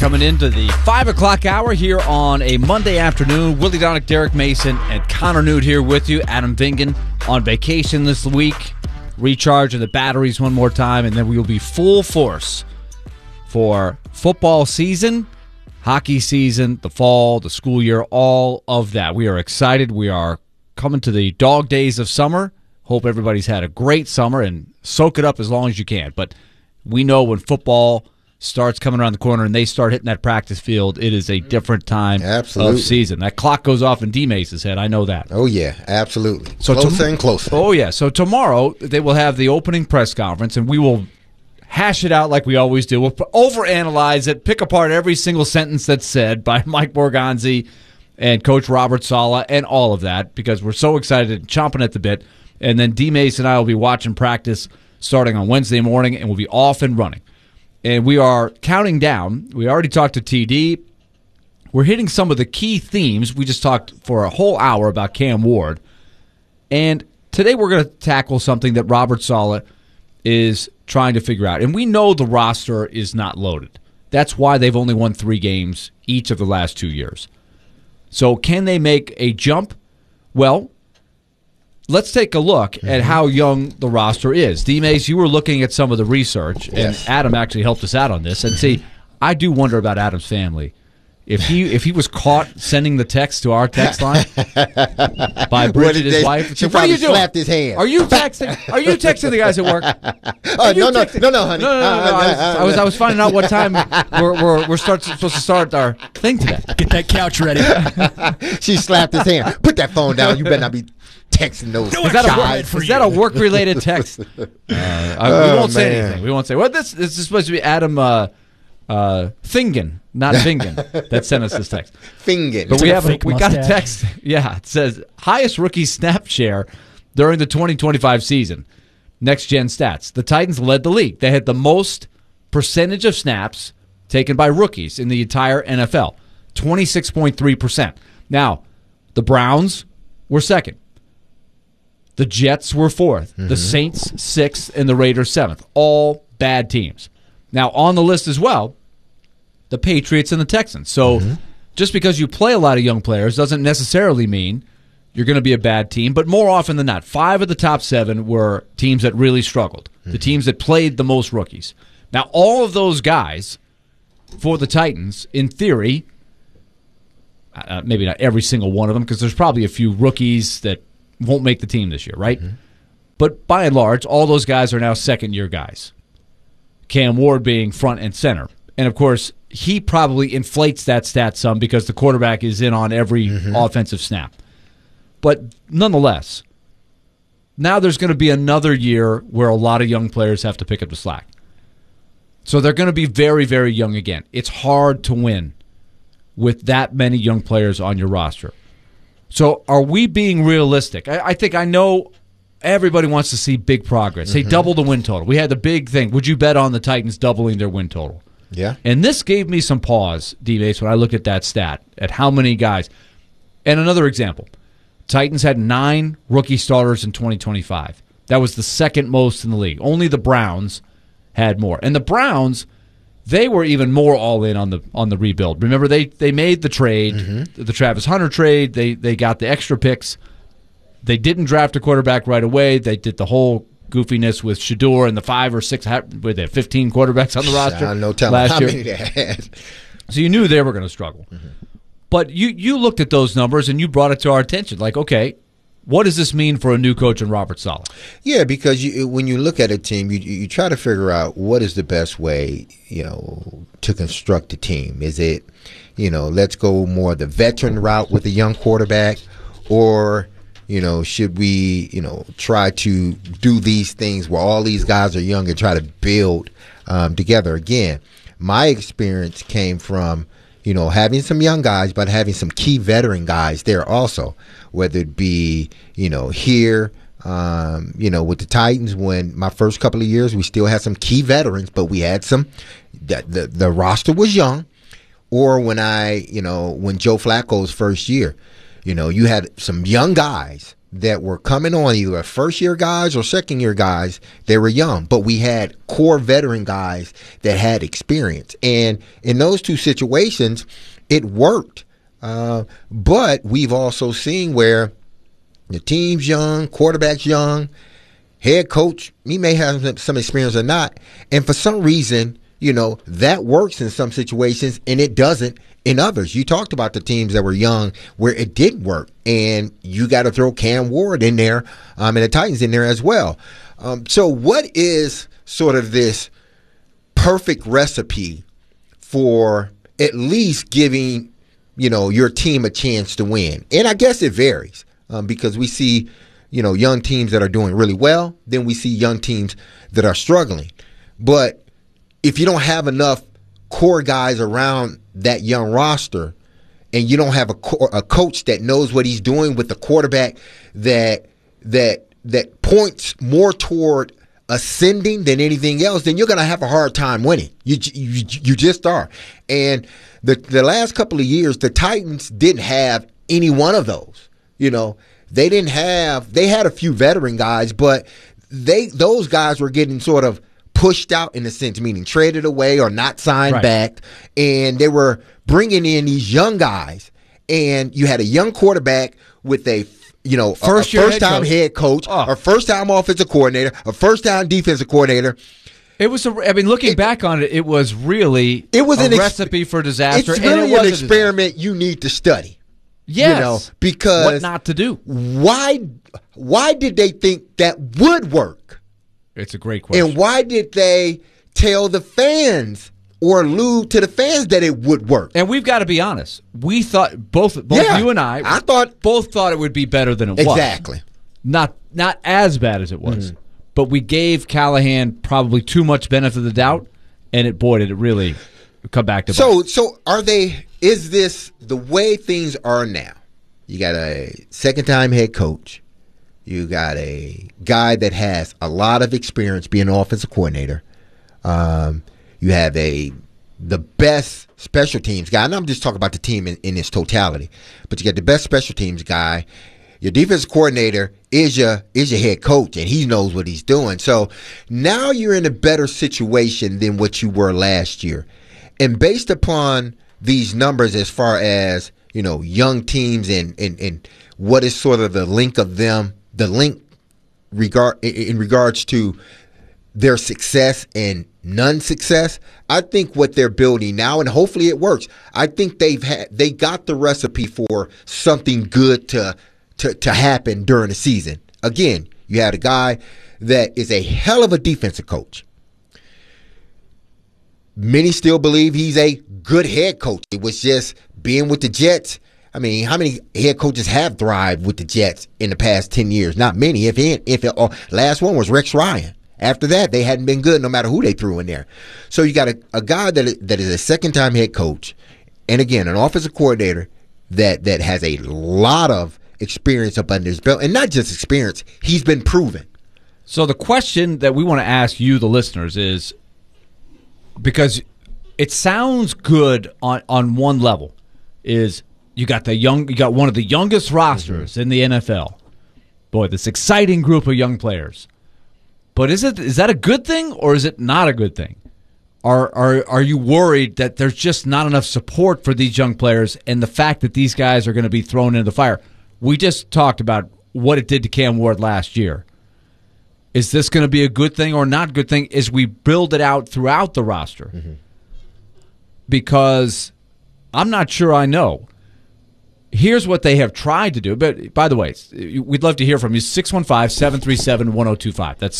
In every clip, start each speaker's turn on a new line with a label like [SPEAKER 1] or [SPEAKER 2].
[SPEAKER 1] coming into the 5 o'clock hour here on a Monday afternoon. Willie Donick, Derek Mason, and Connor Newt here with you. Adam Vingan on vacation this week, recharging the batteries one more time, and then we will be full force for football season, hockey season, the fall, the school year, all of that. We are excited. We are coming to the dog days of summer. Hope everybody's had a great summer and soak it up as long as you can. But we know when football starts coming around the corner and they start hitting that practice field, it is a different time of season. That clock goes off in D-Mace's head. I know that.
[SPEAKER 2] Oh, yeah, absolutely.
[SPEAKER 1] So
[SPEAKER 2] closer and closer.
[SPEAKER 1] Oh, yeah. So tomorrow they will have the opening press conference, and we will hash it out like we always do. We'll overanalyze it, pick apart every single sentence that's said by Mike Borgonzi and Coach Robert Saleh and all of that, because we're so excited and chomping at the bit. And then D-Mace and I will be watching practice starting on Wednesday morning, and we'll be off and running. And we are counting down. We already talked to TD. We're hitting some of the key themes. We just talked for a whole hour about Cam Ward. And today we're going to tackle something that Robert Saleh is trying to figure out. And we know the roster is not loaded. That's why they've only won 3 games each of the last 2 years. So can they make a jump? Well, let's take a look at how young the roster is. D-Mace, you were looking at some of the research, and Adam actually helped us out on this. And see, I do wonder about Adam's family. If he was caught sending the text to our text line by Bridget, his wife,
[SPEAKER 2] she
[SPEAKER 1] what are you doing?
[SPEAKER 2] Slapped his hand.
[SPEAKER 1] Are you texting? Are you texting the guys at work?
[SPEAKER 2] No, honey.
[SPEAKER 1] No. I was finding out what time we're supposed to start our thing today.
[SPEAKER 3] Get that couch ready.
[SPEAKER 2] She slapped his hand. Put that phone down. You better not be texting those.
[SPEAKER 1] Is that a work-related text? We won't say anything. We won't say. Well, this is supposed to be Adam Fingan, not Vingan, that sent us this text.
[SPEAKER 2] Fingan.
[SPEAKER 1] But we got a text. Yeah, it says highest rookie snap share during the 2025 season. Next gen stats. The Titans led the league. They had the most percentage of snaps taken by rookies in the entire NFL, 26.3%. Now, the Browns were second. The Jets were fourth. The Saints 6th, and the Raiders 7th. All bad teams. Now, on the list as well, the Patriots and the Texans. So just because you play a lot of young players doesn't necessarily mean you're going to be a bad team. But more often than not, 5 of the top 7 were teams that really struggled, the teams that played the most rookies. Now, all of those guys for the Titans, in theory, maybe not every single one of them, because there's probably a few rookies that won't make the team this year, right? But by and large, all those guys are now second-year guys. Cam Ward being front and center. And, of course, he probably inflates that stat some because the quarterback is in on every offensive snap. But nonetheless, now there's going to be another year where a lot of young players have to pick up the slack. So they're going to be very, very young again. It's hard to win with that many young players on your roster. So are we being realistic? I know everybody wants to see big progress. They double the win total. We had the big thing. Would you bet on the Titans doubling their win total?
[SPEAKER 2] Yeah.
[SPEAKER 1] And this gave me some pause, D-Base, when I looked at that stat, at how many guys. And another example. Titans had 9 rookie starters in 2025. That was the second most in the league. Only the Browns had more. And the Browns, they were even more all in on the rebuild. Remember, they made the trade, the Travis Hunter trade. They got the extra picks. They didn't draft a quarterback right away. They did the whole goofiness with Shedeur and the 5 or 6, with their 15 quarterbacks on the roster.
[SPEAKER 2] No telling
[SPEAKER 1] last
[SPEAKER 2] how
[SPEAKER 1] year.
[SPEAKER 2] many they had.
[SPEAKER 1] So you knew they were going to struggle. But you looked at those numbers and you brought it to our attention. Like, okay, what does this mean for a new coach in Robert Saleh?
[SPEAKER 2] Yeah, because when you look at a team, you try to figure out what is the best way, to construct a team. Is it, let's go more the veteran route with a young quarterback, or should we, try to do these things where all these guys are young and try to build together? Again, my experience came from, having some young guys, but having some key veteran guys there also, whether it be, here, with the Titans, when my first couple of years, we still had some key veterans, but we had some, the roster was young. Or when when Joe Flacco's first year, you had some young guys, that were coming on, either first-year guys or second-year guys, they were young. But we had core veteran guys that had experience. And in those two situations, it worked. But we've also seen where the team's young, quarterback's young, head coach, he may have some experience or not. And for some reason, that works in some situations and it doesn't in others. You talked about the teams that were young where it didn't work, and you got to throw Cam Ward in there and the Titans in there as well. So what is sort of this perfect recipe for at least giving, your team a chance to win? And I guess it varies because we see, young teams that are doing really well. Then we see young teams that are struggling. But if you don't have enough core guys around that young roster, and you don't have a coach that knows what he's doing with the quarterback that points more toward ascending than anything else, then you're going to have a hard time winning. You just are. And the last couple of years, the Titans didn't have any one of those. They had a few veteran guys, but those guys were getting sort of pushed out in a sense, meaning traded away or not signed back, and they were bringing in these young guys, and you had a young quarterback with a first-time head coach, a first-time offensive coordinator, a first-time defensive coordinator.
[SPEAKER 1] It was looking back on it, it was really a recipe for disaster.
[SPEAKER 2] It's really an experiment you need to study.
[SPEAKER 1] Yes,
[SPEAKER 2] because
[SPEAKER 1] what not to do.
[SPEAKER 2] Why did they think that would work?
[SPEAKER 1] It's a great question.
[SPEAKER 2] And why did they tell the fans or allude to the fans that it would work?
[SPEAKER 1] And we've got to be honest. We thought both you and I both thought it would be better than it was.
[SPEAKER 2] Exactly.
[SPEAKER 1] Not as bad as it was. But we gave Callahan probably too much benefit of the doubt, and did it really come back to bite.
[SPEAKER 2] So is this the way things are now? You got a second-time head coach. You got a guy that has a lot of experience being an offensive coordinator. You have the best special teams guy, and I'm just talking about the team in its totality. But you got the best special teams guy. Your defensive coordinator is your head coach, and he knows what he's doing. So now you're in a better situation than what you were last year. And based upon these numbers as far as, young teams and what is sort of the link of them, in regards to their success and non-success, I think what they're building now, and hopefully it works, I think they got the recipe for something good to happen during the season. Again, you had a guy that is a hell of a defensive coach. Many still believe he's a good head coach. It was just being with the Jets. I mean, how many head coaches have thrived with the Jets in the past 10 years? Not many. Last one was Rex Ryan. After that, they hadn't been good no matter who they threw in there. So you got a guy that is a second-time head coach, and again, an offensive coordinator that has a lot of experience up under his belt. And not just experience, he's been proven.
[SPEAKER 1] So the question that we want to ask you, the listeners, is, because it sounds good on one level, is you got one of the youngest rosters in the NFL. Boy, this exciting group of young players. But is that a good thing or is it not a good thing? Are you worried that there's just not enough support for these young players and the fact that these guys are going to be thrown into the fire? We just talked about what it did to Cam Ward last year. Is this going to be a good thing or not good thing as we build it out throughout the roster? Because I'm not sure I know. Here's what they have tried to do. But, by the way, we'd love to hear from you. 615-737-1025. That's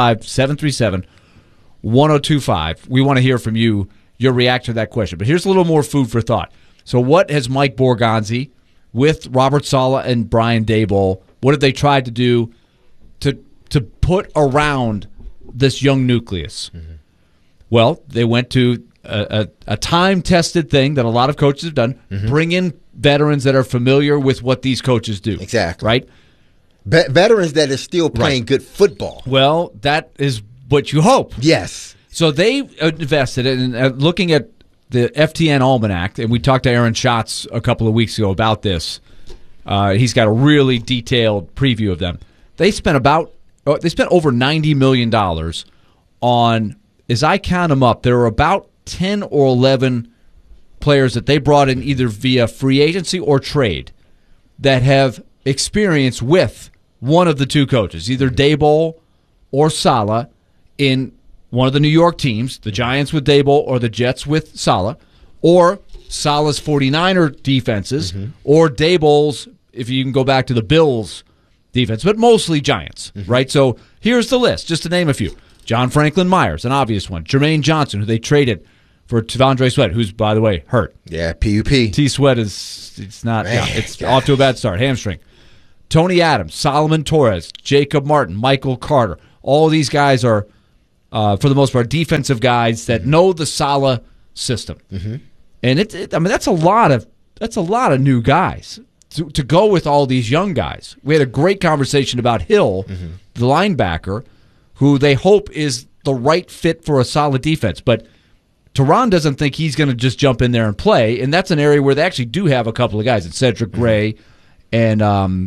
[SPEAKER 1] 615-737-1025. We want to hear from you, your reaction to that question. But here's a little more food for thought. So what has Mike Borgonzi with Robert Saleh and Brian Daboll, what have they tried to do to put around this young nucleus? Well, they went to a time-tested thing that a lot of coaches have done, bring in veterans that are familiar with what these coaches do.
[SPEAKER 2] Exactly.
[SPEAKER 1] Right?
[SPEAKER 2] Veterans that are still playing good football.
[SPEAKER 1] Well, that is what you hope.
[SPEAKER 2] Yes.
[SPEAKER 1] So they invested in looking at the FTN Almanac, and we talked to Aaron Schatz a couple of weeks ago about this. He's got a really detailed preview of them. They spent over $90 million on, as I count them up, there are about 10 or 11 players that they brought in either via free agency or trade that have experience with one of the two coaches, either Daboll or Saleh, in one of the New York teams, the Giants with Daboll or the Jets with Saleh, or Saleh's 49er defenses, or Daboll's, if you can go back to the Bills defense, but mostly Giants, right? So here's the list, just to name a few. John Franklin Myers, an obvious one. Jermaine Johnson, who they traded for T'Vondre Sweat, who's, by the way, hurt.
[SPEAKER 2] Yeah, PUP.
[SPEAKER 1] T. Sweat it's off to a bad start, hamstring. Tony Adams, Solomon Torres, Jacob Martin, Michael Carter. All of these guys are, for the most part, defensive guys that know the Saleh system. And that's a lot of new guys to go with all these young guys. We had a great conversation about Hill, the linebacker, who they hope is the right fit for a solid defense. But Teron doesn't think he's going to just jump in there and play, and that's an area where they actually do have a couple of guys. It's Cedric Gray and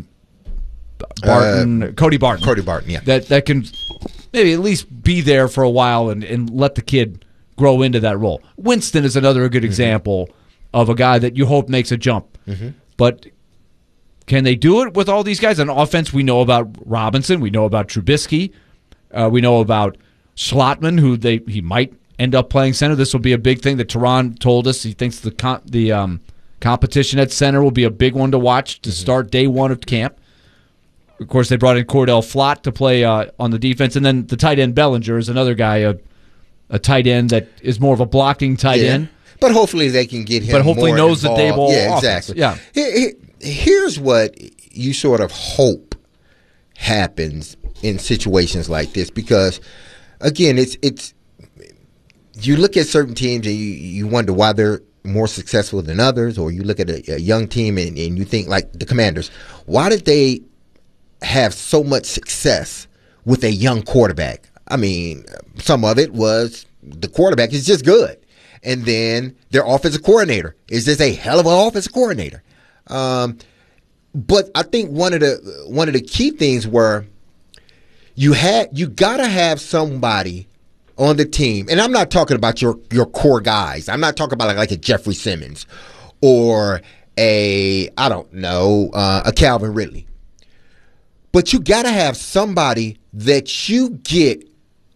[SPEAKER 1] Cody Barton.
[SPEAKER 2] Cody Barton, yeah.
[SPEAKER 1] That can maybe at least be there for a while and let the kid grow into that role. Winston is another good example of a guy that you hope makes a jump. But can they do it with all these guys? On offense, we know about Robinson. We know about Trubisky. We know about Schlotman, who he might end up playing center. This will be a big thing that Teron told us. He thinks the competition at center will be a big one to watch to start day one of camp. Of course, they brought in Cordell Flott to play on the defense. And then the tight end Bellinger is another guy, a tight end that is more of a blocking tight end.
[SPEAKER 2] But hopefully they can get him
[SPEAKER 1] But hopefully
[SPEAKER 2] more
[SPEAKER 1] knows
[SPEAKER 2] involved.
[SPEAKER 1] the Daboll
[SPEAKER 2] offense.
[SPEAKER 1] Exactly. Yeah.
[SPEAKER 2] Here's what you sort of hope happens in situations like this, because, again, it's you look at certain teams and you wonder why they're more successful than others, or you look at a young team and you think, like the Commanders, why did they have so much success with a young quarterback? I mean, some of it was the quarterback is just good, and then their offensive coordinator is just a hell of an offensive coordinator. But I think one of the key things were you got to have somebody on the team, and I'm not talking about your core guys. I'm not talking about like a Jeffrey Simmons or a Calvin Ridley. But you got to have somebody that you get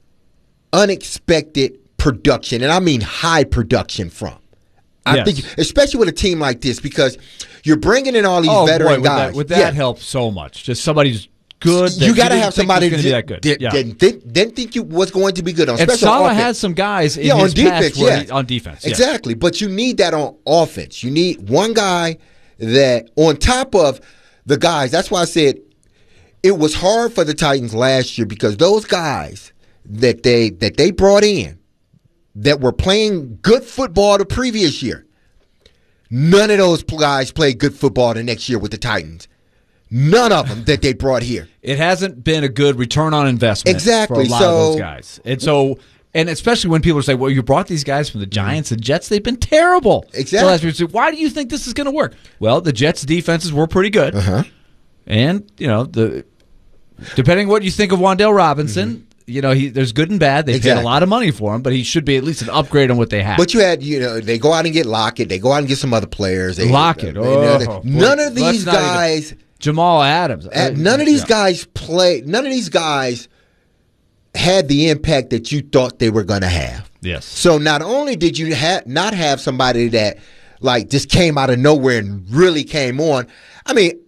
[SPEAKER 2] unexpected production, and I mean high production from. I think, especially with a team like this, because you're bringing in all these veteran guys.
[SPEAKER 1] That helps so much. Just somebody's good.
[SPEAKER 2] You got to have somebody
[SPEAKER 1] that good.
[SPEAKER 2] Didn't think you was going to be good on
[SPEAKER 1] and
[SPEAKER 2] special
[SPEAKER 1] Saleh
[SPEAKER 2] offense.
[SPEAKER 1] has some guys in his past on defense.
[SPEAKER 2] Exactly. But you need that on offense. You need one guy that, on top of the guys, that's why I said it was hard for the Titans last year, because those guys that they brought in that were playing good football the previous year, none of those guys played good football the next year with the Titans. None of them that they brought here.
[SPEAKER 1] It hasn't been a good return on investment for a lot of those guys. And especially when people say, well, you brought these guys from the Giants and Jets, they've been terrible.
[SPEAKER 2] Exactly.
[SPEAKER 1] So why do you think this is going to work? Well, the Jets' defenses were pretty good. And, depending what you think of Wan'Dale Robinson, there's good and bad. They paid a lot of money for him, but he should be at least an upgrade on what they have.
[SPEAKER 2] But you had, they go out and get Lockett. They go out and get some other players.
[SPEAKER 1] Lockett.
[SPEAKER 2] None of these guys.
[SPEAKER 1] Jamal Adams.
[SPEAKER 2] None of these guys play. None of these guys had the impact that you thought they were going to have.
[SPEAKER 1] Yes.
[SPEAKER 2] So not only did you not have somebody that just came out of nowhere and really came on. I mean,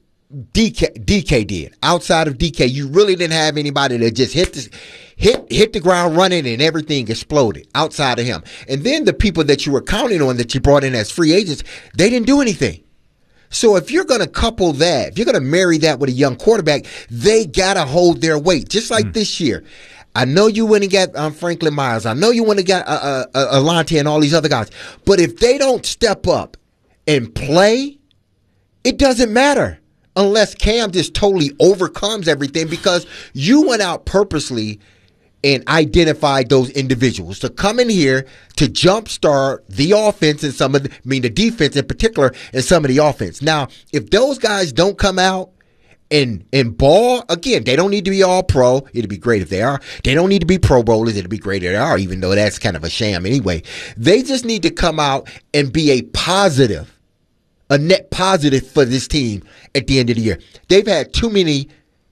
[SPEAKER 2] DK did. Outside of DK, you really didn't have anybody that just hit the ground running and everything exploded outside of him. And then the people that you were counting on that you brought in as free agents, they didn't do anything. So if you're going to couple that, if you're going to marry that with a young quarterback, they got to hold their weight. Just like this year. I know you went and got Franklin Myers. I know you went and got Alante and all these other guys. But if they don't step up and play, it doesn't matter. Unless Cam just totally overcomes everything, because you went out purposely and identified those individuals to come in here to jumpstart the offense and the defense in particular and some of the offense. Now, if those guys don't come out and ball, again, they don't need to be all pro. It'd be great if they are. They don't need to be pro bowlers. It'd be great if they are, even though that's kind of a sham anyway. They just need to come out and be a net positive for this team at the end of the year. They've had too many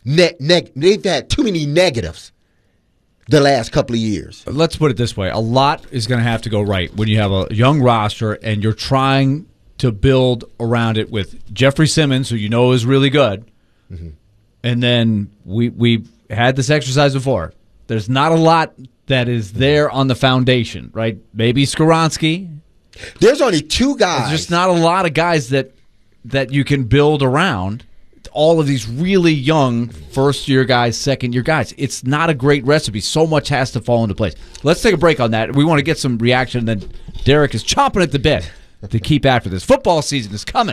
[SPEAKER 2] negatives the last couple of years.
[SPEAKER 1] Let's put it this way. A lot is going to have to go right when you have a young roster and you're trying to build around it with Jeffrey Simmons, who you know is really good. Mm-hmm. And then we had this exercise before. There's not a lot that is there on the foundation, right? Maybe Skoronski.
[SPEAKER 2] There's only two guys.
[SPEAKER 1] There's just not a lot of guys that you can build around. All of these really young first-year guys, second-year guys. It's not a great recipe. So much has to fall into place. Let's take a break on that. We want to get some reaction. Then Derek is chomping at the bit to keep after this. Football season is coming.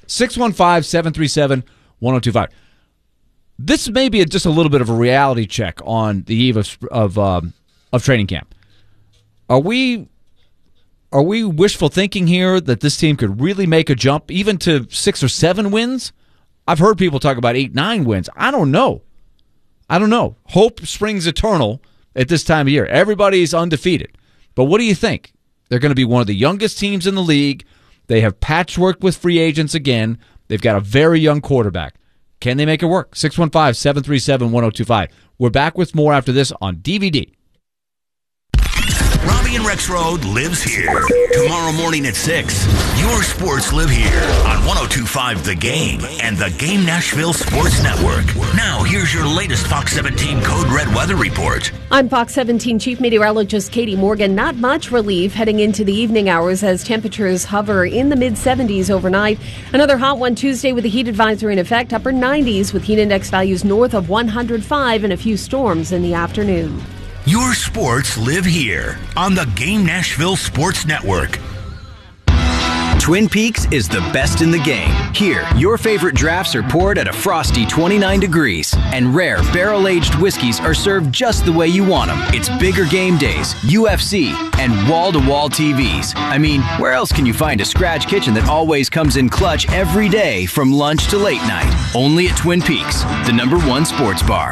[SPEAKER 1] 615-737-1025. This may be just a little bit of a reality check on the eve of training camp. Are we wishful thinking here that this team could really make a jump even to 6 or 7 wins? I've heard people talk about 8, 9 wins. I don't know. Hope springs eternal at this time of year. Everybody's undefeated. But what do you think? They're going to be one of the youngest teams in the league. They have patchworked with free agents again. They've got a very young quarterback. Can they make it work? 615-737-1025. We're back with more after this on DVD.
[SPEAKER 3] Robbie and Rex Road lives here. Tomorrow morning at 6, your sports live here on 102.5 The Game and the Game Nashville Sports Network. Now, here's your latest Fox 17 Code Red weather report.
[SPEAKER 4] I'm Fox 17 Chief Meteorologist Katie Morgan. Not much relief heading into the evening hours as temperatures hover in the mid-70s overnight. Another hot one Tuesday with a heat advisory in effect, upper 90s with heat index values north of 105 and a few storms in the afternoon.
[SPEAKER 3] Your sports live here on the Game Nashville Sports Network.
[SPEAKER 5] Twin Peaks is the best in the game. Here, your favorite drafts are poured at a frosty 29 degrees, and rare barrel-aged whiskeys are served just the way you want them. It's bigger game days, UFC, and wall-to-wall TVs. I mean, where else can you find a scratch kitchen that always comes in clutch every day from lunch to late night? Only at Twin Peaks, the #1 sports bar.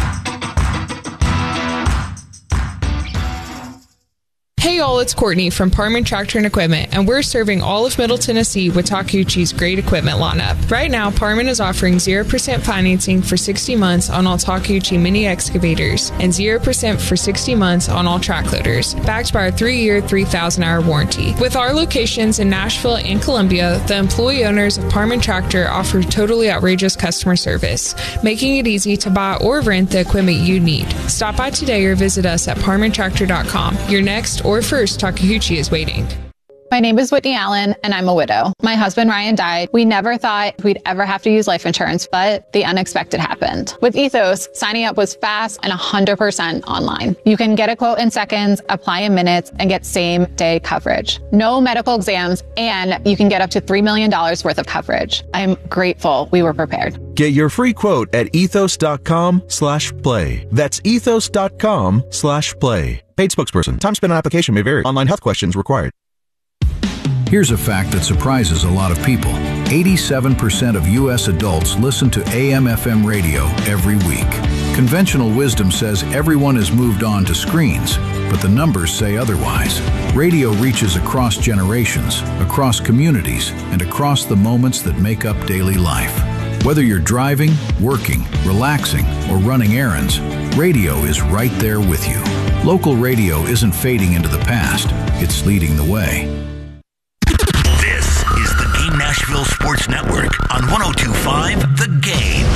[SPEAKER 6] Hey y'all, it's Courtney from Parman Tractor and Equipment, and we're serving all of Middle Tennessee with Takeuchi's great equipment lineup. Right now, Parman is offering 0% financing for 60 months on all Takeuchi mini excavators and 0% for 60 months on all track loaders, backed by our 3-year, 3,000-hour warranty. With our locations in Nashville and Columbia, the employee owners of Parman Tractor offer totally outrageous customer service, making it easy to buy or rent the equipment you need. Stop by today or visit us at parmantractor.com. Your next or first Takeuchi is waiting.
[SPEAKER 7] My name is Whitney Allen, and I'm a widow. My husband, Ryan, died. We never thought we'd ever have to use life insurance, but the unexpected happened. With Ethos, signing up was fast and 100% online. You can get a quote in seconds, apply in minutes, and get same-day coverage. No medical exams, and you can get up to $3 million worth of coverage. I'm grateful we were prepared.
[SPEAKER 8] Get your free quote at ethos.com/play. That's ethos.com/play. Paid spokesperson. Time spent on application may vary. Online health questions required.
[SPEAKER 9] Here's a fact that surprises a lot of people. 87% of U.S. adults listen to AM/FM radio every week. Conventional wisdom says everyone has moved on to screens, but the numbers say otherwise. Radio reaches across generations, across communities, and across the moments that make up daily life. Whether you're driving, working, relaxing, or running errands, radio is right there with you. Local radio isn't fading into the past, it's leading the way.
[SPEAKER 3] This is the Game Nashville Sports Network on 102.5 The Game.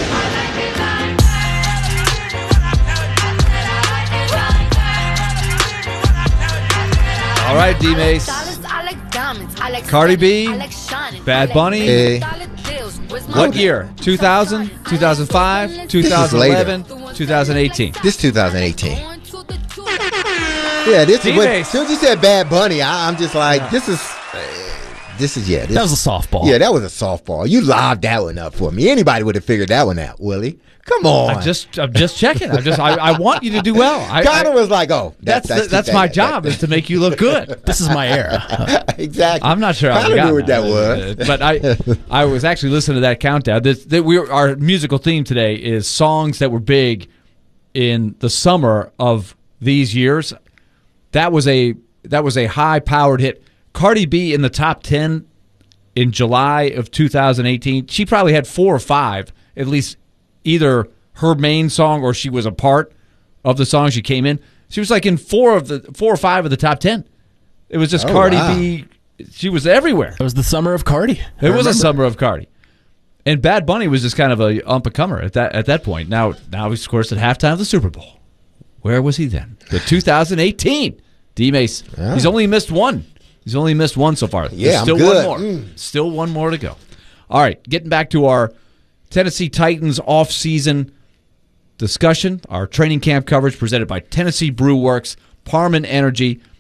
[SPEAKER 1] All right, D-Mace. Cardi B, Bad Bunny. What year? 2000, 2005, 2011, 2018.
[SPEAKER 2] This 2018. Yeah, this is what, as soon as you said Bad Bunny, I'm just like, this is That
[SPEAKER 10] was a softball.
[SPEAKER 2] Yeah, that was a softball. You lobbed that one up for me. Anybody would have figured that one out, Willie. Come on.
[SPEAKER 1] I'm just checking. I want you to do well.
[SPEAKER 2] Connor was like, "Oh,
[SPEAKER 1] that's my job is to make you look good."
[SPEAKER 10] This is my era.
[SPEAKER 2] Exactly.
[SPEAKER 1] I'm not sure how
[SPEAKER 2] Connor knew what that was,
[SPEAKER 1] but I was actually listening to that countdown. Our musical theme today is songs that were big in the summer of these years. That was a high-powered hit. Cardi B in the top 10 in July of 2018. She probably had 4 or 5, at least either her main song or she was a part of the song she came in. She was like in 4 or 5 of the top 10. It was just Cardi B. She was everywhere.
[SPEAKER 10] It was the summer of Cardi.
[SPEAKER 1] It was a summer of Cardi. And Bad Bunny was just kind of a up-and-comer at that point. Now he's, of course, at halftime of the Super Bowl. Where was he then? The 2018 D-Mace. Yeah. He's only missed one. He's only missed one so far.
[SPEAKER 2] Yeah,
[SPEAKER 1] still
[SPEAKER 2] I'm good.
[SPEAKER 1] one more. Still one more to go. All right, getting back to our Tennessee Titans off-season discussion, our training camp coverage presented by Tennessee Brew Works, Parman Energy,